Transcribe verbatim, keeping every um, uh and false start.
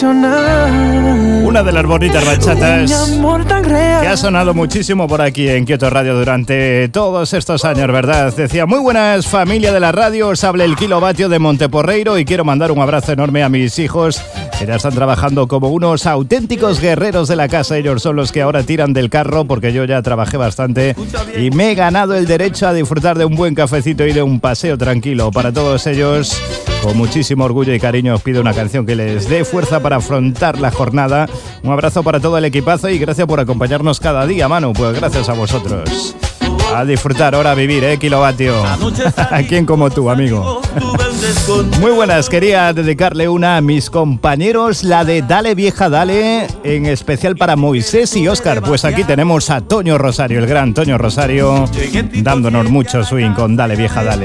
Una de las bonitas bachatas que ha sonado muchísimo por aquí en Kyoto Radio durante todos estos años, ¿verdad? Decía, muy buenas familia de la radio, os habla el Kilovatio de Monteporreiro y quiero mandar un abrazo enorme a mis hijos que ya están trabajando como unos auténticos guerreros de la casa. Ellos son los que ahora tiran del carro porque yo ya trabajé bastante y me he ganado el derecho a disfrutar de un buen cafecito y de un paseo tranquilo. Para todos ellos, con muchísimo orgullo y cariño, os pido una canción que les dé fuerza para afrontar la jornada. Un abrazo para todo el equipazo y gracias por acompañarnos cada día, Manu. Pues gracias a vosotros. A disfrutar, ahora a vivir, ¿eh, Kilovatio? ¿A quién como tú, amigo? Muy buenas, quería dedicarle una a mis compañeros, la de Dale Vieja Dale, en especial para Moisés y Óscar. Pues aquí tenemos a Toño Rosario, el gran Toño Rosario, dándonos mucho swing con Dale Vieja Dale.